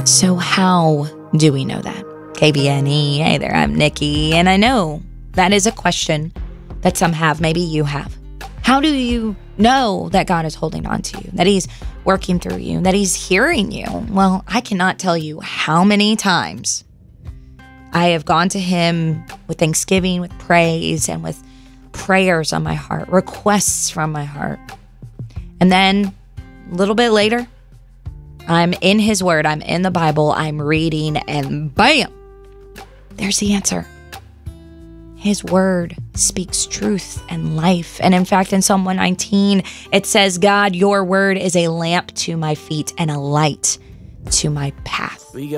So how do we know that? KBNE, hey there, I'm Nikki, and I know that is a question that some have, maybe you have. How do you know that God is holding on to you, that he's working through you, that he's hearing you? Well, I cannot tell you how many times I have gone to him with thanksgiving, with praise, and with prayers on my heart, requests from my heart. And then a little bit later, I'm in his word, I'm in the Bible, I'm reading, and bam, there's the answer. His word speaks truth and life. And in fact, in Psalm 119, it says, God, your word is a lamp to my feet and a light to my path.